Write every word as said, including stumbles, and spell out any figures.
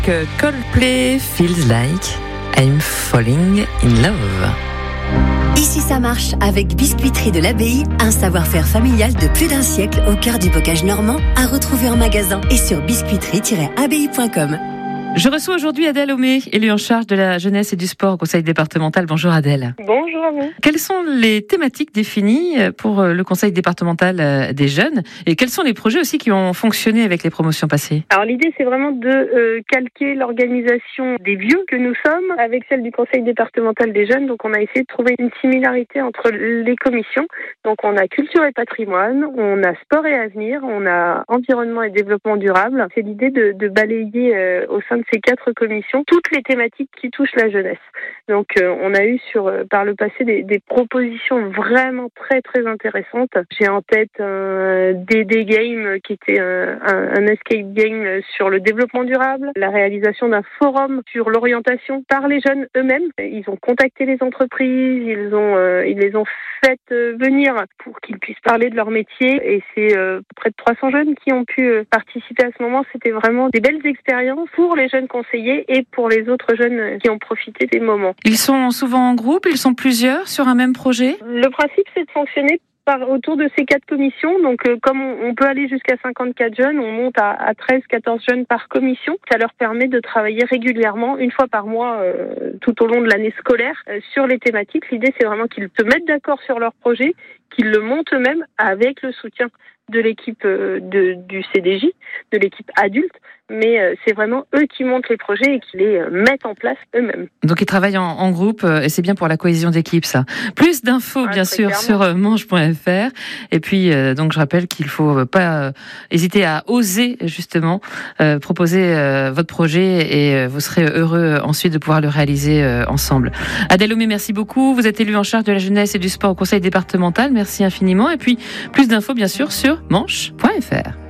Que Coldplay feels like I'm falling in love. Ici ça marche avec Biscuiterie de l'Abbaye, un savoir-faire familial de plus d'un siècle au cœur du bocage normand, à retrouver en magasin et sur biscuiterie tiret abbaye point com. Je reçois aujourd'hui Adèle Homé, élue en charge de la jeunesse et du sport au conseil départemental. Bonjour Adèle. Bonjour à vous. Quelles sont les thématiques définies pour le conseil départemental des jeunes et quels sont les projets aussi qui ont fonctionné avec les promotions passées? Alors l'idée c'est vraiment de euh, calquer l'organisation des vieux que nous sommes avec celle du conseil départemental des jeunes. Donc on a essayé de trouver une similarité entre les commissions. Donc on a culture et patrimoine, on a sport et avenir, on a environnement et développement durable. C'est l'idée de, de balayer euh, au sein de ces quatre commissions toutes les thématiques qui touchent la jeunesse. Donc euh, on a eu sur euh, par le passé des, des propositions vraiment très très intéressantes. J'ai en tête un D D Game qui était un, un, un escape game sur le développement durable, la réalisation d'un forum sur l'orientation par les jeunes eux-mêmes. Ils ont contacté les entreprises, ils ont euh, ils les ont fait euh, venir pour qu'ils puissent parler de leur métier et c'est euh, près de trois cents jeunes qui ont pu euh, participer à ce moment. C'était vraiment des belles expériences pour les jeunes conseillers et pour les autres jeunes qui ont profité des moments. Ils sont souvent en groupe, ils sont plusieurs sur un même projet? Le principe, c'est de fonctionner par, autour de ces quatre commissions. Donc, euh, comme on, on peut aller jusqu'à cinquante-quatre jeunes, on monte à, à treize quatorze jeunes par commission. Ça leur permet de travailler régulièrement, une fois par mois, euh, tout au long de l'année scolaire, euh, sur les thématiques. L'idée, c'est vraiment qu'ils se mettent d'accord sur leur projet, qu'ils le montent eux-mêmes avec le soutien de l'équipe euh, de, du C D J, de l'équipe adulte, mais euh, c'est vraiment eux qui montent les projets et qui les euh, mettent en place eux-mêmes. Donc ils travaillent en, en groupe euh, et c'est bien pour la cohésion d'équipe ça. Plus d'infos ah, bien sûr clairement. sur euh, manche point f r et puis euh, donc je rappelle qu'il faut euh, pas euh, hésiter à oser justement euh, proposer euh, votre projet et euh, vous serez heureux ensuite de pouvoir le réaliser euh, ensemble. Adèle Homé, merci beaucoup. Vous êtes élue en charge de la jeunesse et du sport au conseil départemental. Merci infiniment et puis plus d'infos bien sûr sur manche point f r.